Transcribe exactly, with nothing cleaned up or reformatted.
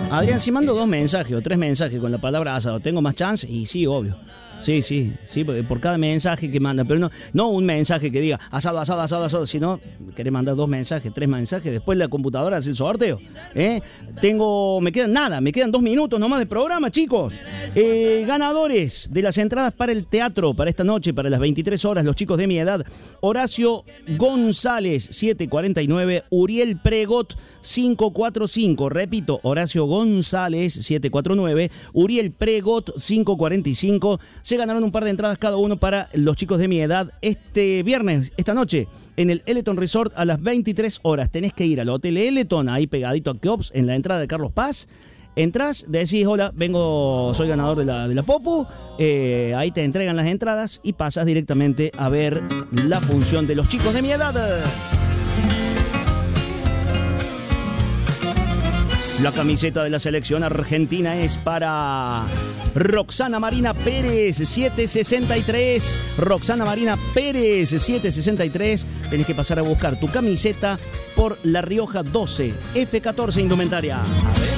Adrián, si mando dos mensajes o tres mensajes con la palabra asado, ¿tengo más chance? Y sí, obvio. Sí, sí, sí, por cada mensaje que manda, pero no, no un mensaje que diga asado, asado, asado, asado, sino querés mandar dos mensajes, tres mensajes, después la computadora hace el sorteo. ¿eh? Tengo, me quedan nada, me quedan dos minutos nomás de programa, chicos. Eh, ganadores de las entradas para el teatro para esta noche, para las veintitrés horas, los chicos de mi edad. Horacio González, siete cuarenta y nueve, Uriel Pregot, cinco cuarenta y cinco. Repito, Horacio González, siete cuarenta y nueve, Uriel Pregot, cinco cuarenta y cinco. Se ganaron un par de entradas cada uno para los chicos de mi edad este viernes, esta noche, en el Eleton Resort a las veintitrés horas. Tenés que ir al Hotel Eleton, ahí pegadito a Keops, en la entrada de Carlos Paz. Entrás, decís, hola, vengo, soy ganador de la, de la Popu. Eh, ahí te entregan las entradas y pasas directamente a ver la función de los chicos de mi edad. La camiseta de la selección argentina es para Roxana Marina Pérez, siete sesenta y tres. Roxana Marina Pérez, siete sesenta y tres. Tenés que pasar a buscar tu camiseta por La Rioja doce, F catorce Indumentaria. A ver.